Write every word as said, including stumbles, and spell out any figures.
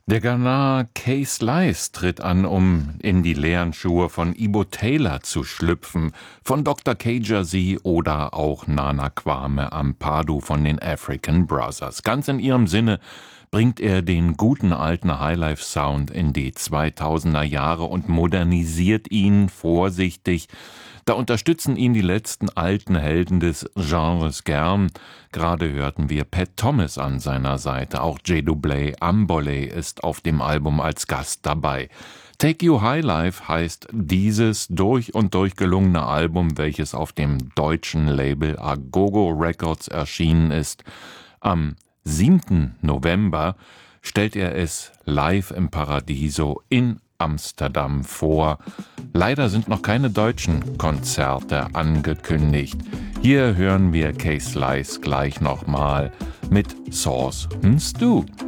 Der Ghanaer Kay Slice tritt an, um in die leeren Schuhe von Ibo Taylor zu schlüpfen, von Doktor K-Jersey oder auch Nana Kwame Ampadu von den African Brothers. Ganz in ihrem Sinne bringt er den guten alten Highlife-Sound in die zweitausender Jahre und modernisiert ihn vorsichtig. Da unterstützen ihn die letzten alten Helden des Genres gern. Gerade hörten wir Pat Thomas an seiner Seite. Auch J-Doublé Ambole ist auf dem Album als Gast dabei. Take You High Life heißt dieses durch und durch gelungene Album, welches auf dem deutschen Label Agogo Records erschienen ist. Am siebten November stellt er es live im Paradiso in Amsterdam vor. Leider sind noch keine deutschen Konzerte angekündigt. Hier hören wir Kay Slice gleich nochmal mit Sauce and Stew.